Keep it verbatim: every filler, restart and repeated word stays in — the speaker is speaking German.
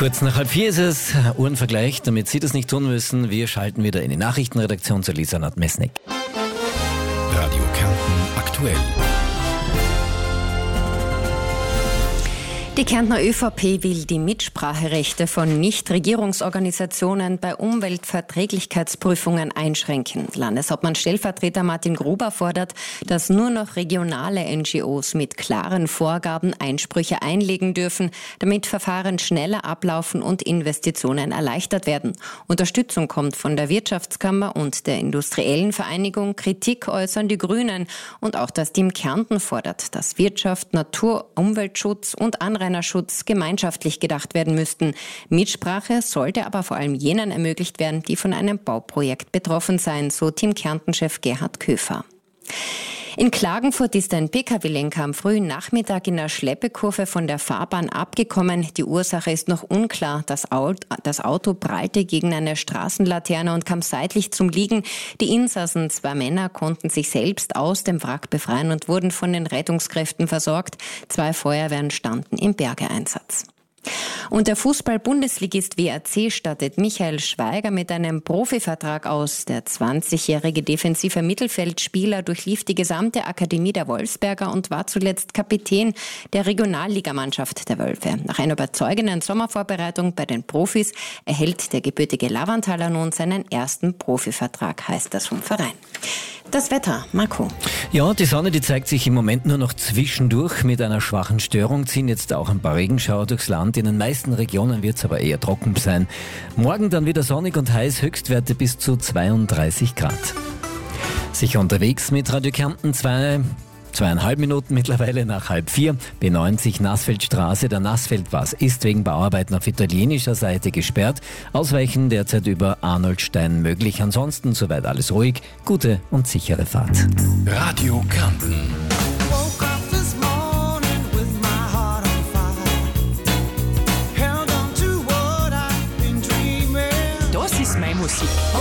Kurz nach halb vier ist es, Uhrenvergleich, damit Sie das nicht tun müssen. Wir schalten wieder in die Nachrichtenredaktion zu Lisa Nordmesnik. Radio Kärnten aktuell. Die Kärntner ÖVP will die Mitspracherechte von Nichtregierungsorganisationen bei Umweltverträglichkeitsprüfungen einschränken. Landeshauptmann-Stellvertreter Martin Gruber fordert, dass nur noch regionale N G Os mit klaren Vorgaben Einsprüche einlegen dürfen, damit Verfahren schneller ablaufen und Investitionen erleichtert werden. Unterstützung kommt von der Wirtschaftskammer und der Industriellen Vereinigung. Kritik äußern die Grünen. Und auch das Team Kärnten fordert, dass Wirtschaft, Natur, Umweltschutz und Anreinerschutz gemeinschaftlich gedacht werden müssten. Mitsprache sollte aber vor allem jenen ermöglicht werden, die von einem Bauprojekt betroffen seien, so Team Kärnten-Chef Gerhard Köfer. In Klagenfurt ist ein P K W-Lenker am frühen Nachmittag in der Schleppekurve von der Fahrbahn abgekommen. Die Ursache ist noch unklar. Das Auto prallte gegen eine Straßenlaterne und kam seitlich zum Liegen. Die Insassen, zwei Männer, konnten sich selbst aus dem Wrack befreien und wurden von den Rettungskräften versorgt. Zwei Feuerwehren standen im Bergeeinsatz. Und der Fußball-Bundesligist W R C stattet Michael Schweiger mit einem Profivertrag aus. Der zwanzigjährige defensive Mittelfeldspieler durchlief die gesamte Akademie der Wolfsberger und war zuletzt Kapitän der Regionalligamannschaft der Wölfe. Nach einer überzeugenden Sommervorbereitung bei den Profis erhält der gebürtige Lavanthaler nun seinen ersten Profivertrag, heißt das vom Verein. Das Wetter, Marco. Ja, die Sonne, die zeigt sich im Moment nur noch zwischendurch. Mit einer schwachen Störung ziehen jetzt auch ein paar Regenschauer durchs Land. In den meisten Regionen wird es aber eher trocken sein. Morgen dann wieder sonnig und heiß, Höchstwerte bis zu zweiunddreißig Grad. Sicher unterwegs mit Radio Kärnten, zwei, zweieinhalb Minuten mittlerweile nach halb vier. B neunzig Nassfeldstraße, der Nassfeldpass ist wegen Bauarbeiten auf italienischer Seite gesperrt. Ausweichen derzeit über Arnoldstein möglich. Ansonsten soweit alles ruhig. Gute und sichere Fahrt. Radio Kärnten. Das ist meine Musik.